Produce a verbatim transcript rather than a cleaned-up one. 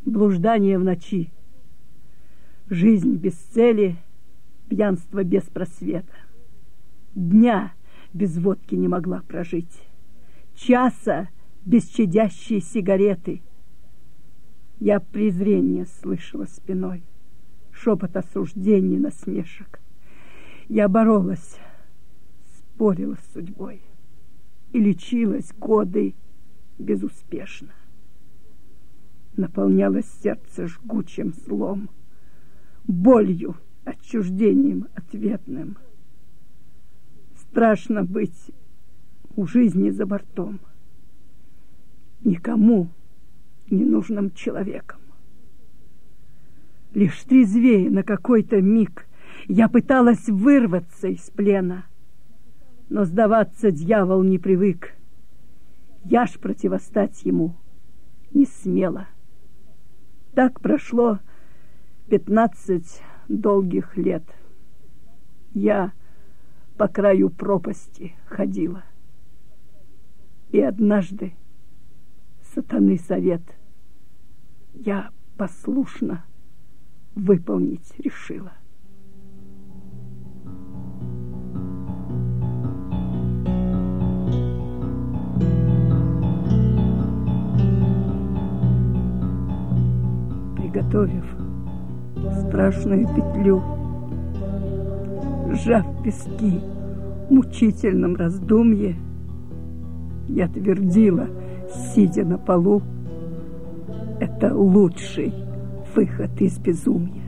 блуждание в ночи, жизнь без цели, пьянство без просвета. Дня без водки не могла прожить, часа без чадящей сигареты. Я презрение слышала спиной, шепот осуждений, насмешек. Я боролась, спорила с судьбой и лечилась годы безуспешно. Наполнялось сердце жгучим злом, болью, отчуждением ответным. Страшно быть у жизни за бортом, никому не нужным человеком. Лишь трезвее на какой-то миг я пыталась вырваться из плена, но сдаваться дьявол не привык. Я ж противостать ему не смела. Так прошло пятнадцать долгих лет. Я по краю пропасти ходила. И однажды сатаны совет я послушно выполнить решила. Приготовив страшную петлю, сжав пески в мучительном раздумье, я твердила, сидя на полу, это лучший выход из безумия.